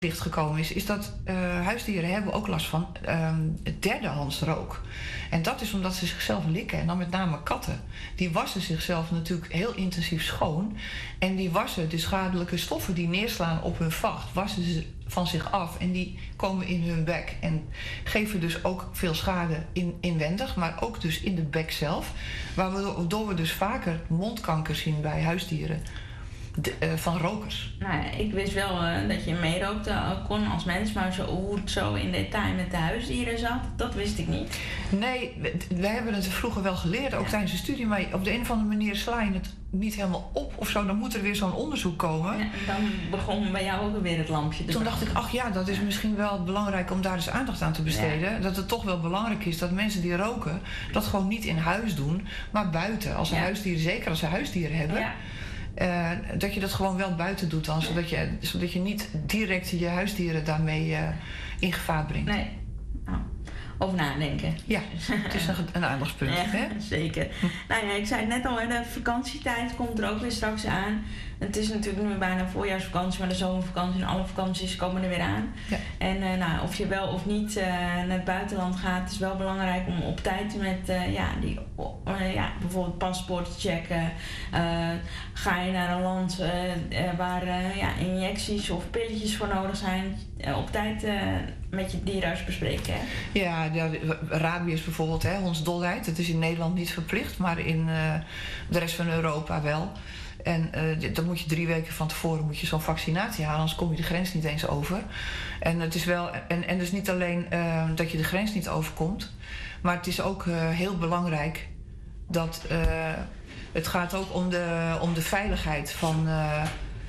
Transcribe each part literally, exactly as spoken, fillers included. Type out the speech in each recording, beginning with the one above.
licht gekomen is, is dat uh, huisdieren hebben ook last van uh, derdehands rook. En dat is omdat ze zichzelf likken. En dan met name katten. Die wassen zichzelf natuurlijk heel intensief schoon. En die wassen de schadelijke stoffen die neerslaan op hun vacht, wassen ze van zich af. En die komen in hun bek. En geven dus ook veel schade in, inwendig, maar ook dus in de bek zelf. Waardoor we dus vaker mondkanker zien bij huisdieren. De, uh, van rokers. Nou ja, ik wist wel uh, dat je meerookt uh, kon als mens, maar zo, hoe het zo in detail met de huisdieren zat, dat wist ik niet. Nee, we, we hebben het vroeger wel geleerd, ook ja. tijdens de studie, maar op de een of andere manier sla je het niet helemaal op of zo. Dan moet er weer zo'n onderzoek komen. Ja, en dan begon bij jou ook weer het lampje te Toen dacht ik, ach ja, dat is ja. misschien wel belangrijk om daar dus aandacht aan te besteden. Ja. Dat het toch wel belangrijk is dat mensen die roken dat gewoon niet in huis doen, maar buiten. Als ze ja. huisdieren, zeker als ze huisdieren hebben. Ja. Uh, dat je dat gewoon wel buiten doet dan, zodat je, zodat je niet direct je huisdieren daarmee uh, in gevaar brengt. Nee. Oh. Over nadenken. Ja, het is een, een aandachtspunt. Ja, hè? Zeker. Hm. Nou ja, ik zei het net al, de vakantietijd komt er ook weer straks aan. Het is natuurlijk nu bijna voorjaarsvakantie, maar de zomervakantie en alle vakanties komen er weer aan. Ja. En uh, nou, of je wel of niet uh, naar het buitenland gaat, is wel belangrijk om op tijd met uh, ja, die, uh, ja, bijvoorbeeld paspoort te checken. Uh, ga je naar een land uh, uh, waar uh, ja, injecties of pilletjes voor nodig zijn, uh, op tijd uh, met je dierenarts bespreken. Hè? Ja, de, rabies bijvoorbeeld, hè, hondsdolheid. Het is in Nederland niet verplicht, maar in uh, de rest van Europa wel. En uh, dan moet je drie weken van tevoren moet je zo'n vaccinatie halen, anders kom je de grens niet eens over. En het is wel, en, en dus niet alleen uh, dat je de grens niet overkomt, maar het is ook uh, heel belangrijk dat uh, het gaat ook om de, om de veiligheid van. Uh,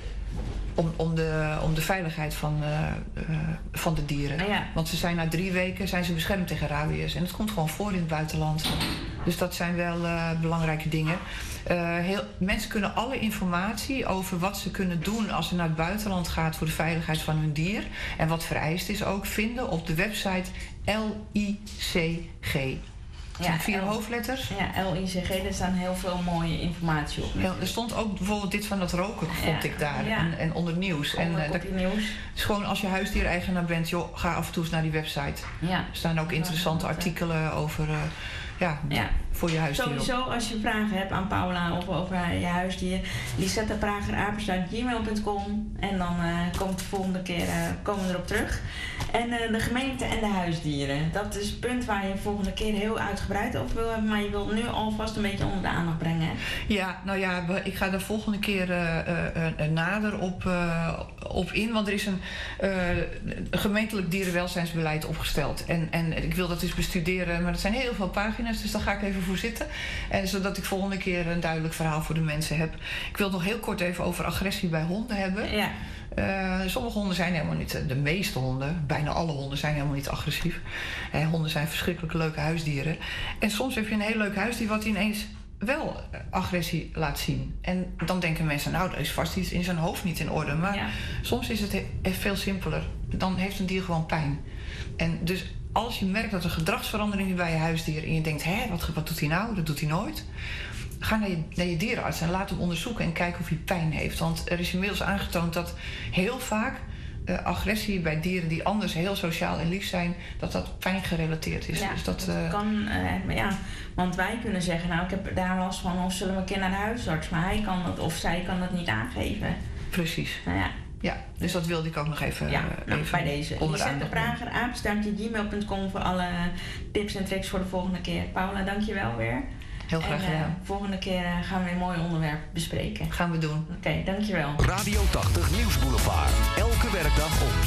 Om, om, de, om de veiligheid van, uh, uh, van de dieren. Ah, ja. Want ze zijn na drie weken zijn ze beschermd tegen rabies. En het komt gewoon voor in het buitenland. Dus dat zijn wel uh, belangrijke dingen. Uh, heel, mensen kunnen alle informatie over wat ze kunnen doen als ze naar het buitenland gaat voor de veiligheid van hun dier. En wat vereist is ook vinden op de website L I C G. Ja, vier L- hoofdletters. Ja, L I C G, daar staan heel veel mooie informatie op. Ja, er stond ook bijvoorbeeld dit van dat roken, vond ja, ik daar. Ja. En, en onder nieuws. Onder en, uh, dat, nieuws. Het is gewoon als je huisdiereigenaar bent, joh, ga af en toe eens naar die website. Ja. Er staan ook interessante artikelen over uh, ja, ja, voor je huisdier. Sowieso als je vragen hebt aan Paula of over je huisdier, Lisette Prager apenstaartje gmail punt com en dan uh, komt de volgende keer uh, komen we erop terug. En uh, de gemeente en de huisdieren. Dat is het punt waar je volgende keer heel uitgebreid over wil hebben, maar je wilt nu alvast een beetje onder de aandacht brengen. Hè? Ja, nou ja, ik ga daar volgende keer uh, uh, nader op, uh, op in, want er is een uh, gemeentelijk dierenwelzijnsbeleid opgesteld. En, en ik wil dat eens bestuderen, maar dat zijn heel veel pagina's, dus daar ga ik even voor zitten. En zodat ik volgende keer een duidelijk verhaal voor de mensen heb. Ik wil het nog heel kort even over agressie bij honden hebben. Ja. Uh, sommige honden zijn helemaal niet, de meeste honden, bijna alle honden zijn helemaal niet agressief. Uh, honden zijn verschrikkelijk leuke huisdieren. En soms heb je een heel leuk huisdier wat ineens wel agressie laat zien. En dan denken mensen, nou, er is vast iets in zijn hoofd niet in orde. Maar ja. soms is het he- veel simpeler. Dan heeft een dier gewoon pijn. En dus als je merkt dat er gedragsverandering is bij je huisdier en je denkt, hé, wat, wat doet hij nou? Dat doet hij nooit. Ga naar je, naar je dierenarts en laat hem onderzoeken en kijken of hij pijn heeft. Want er is inmiddels aangetoond dat heel vaak uh, agressie bij dieren die anders heel sociaal en lief zijn, dat dat pijn gerelateerd is. Ja, dus dat, dat uh, kan, uh, maar ja, want wij kunnen zeggen, nou, ik heb daar last van, of zullen we een keer naar de huisarts, maar hij kan dat of zij kan dat niet aangeven. Precies. Nou ja. Ja, dus dat wilde ik ook nog even, ja, uh, nou, even bij deze. Lisette Prager, apenstaartje gmail punt com voor alle tips en tricks voor de volgende keer. Paula, dank je wel weer. Heel graag gedaan. En uh, volgende keer uh, gaan we weer een mooi onderwerp bespreken. Gaan we doen. Oké, okay, dankjewel. Radio tachtig Nieuwsboulevard. Elke werkdag om